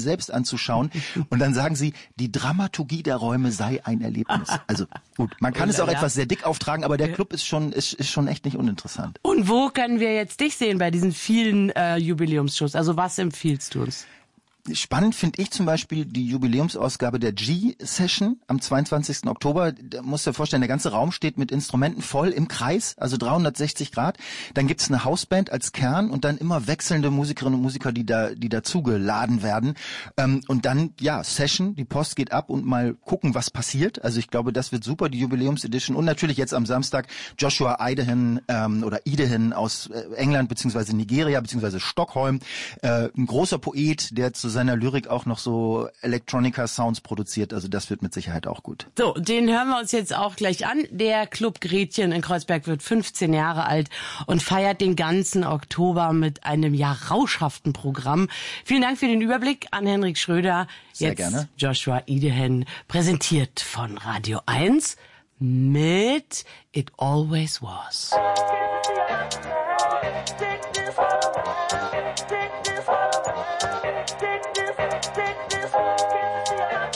selbst anzuschauen. Und dann sagen sie, die Dramaturgie der Räume sei ein Erlebnis. Also gut, man kann es auch etwas sehr dick auftragen, aber der Club ist schon echt nicht uninteressant. Und wo können wir jetzt dich sehen bei diesen vielen Jubiläumsshows? Also was empfiehlst du uns? Spannend finde ich zum Beispiel die Jubiläumsausgabe der G-Session am 22. Oktober. Da musst du dir vorstellen, der ganze Raum steht mit Instrumenten voll im Kreis, also 360 Grad. Dann gibt's eine Hausband als Kern und dann immer wechselnde Musikerinnen und Musiker, die dazu geladen werden. Und dann, ja, Session, die Post geht ab und mal gucken, was passiert. Also ich glaube, das wird super, die Jubiläumsedition. Und natürlich jetzt am Samstag Joshua Idehan aus England beziehungsweise Nigeria beziehungsweise Stockholm. Ein großer Poet, der zu seiner Lyrik auch noch so Electronica-Sounds produziert. Also das wird mit Sicherheit auch gut. So, den hören wir uns jetzt auch gleich an. Der Club Gretchen in Kreuzberg wird 15 Jahre alt und feiert den ganzen Oktober mit einem rauschhaften Programm. Vielen Dank für den Überblick an Henrik Schröder. Sehr jetzt gerne. Joshua Idehan, präsentiert von Radio 1 mit It Always Was.